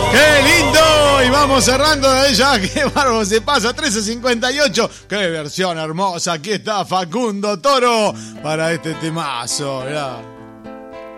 ¡Qué lindo! Y vamos cerrando de ella. ¡Qué bárbaro se pasa! 13:58. ¡Qué versión hermosa! Aquí está Facundo Toro para este temazo. Mirá.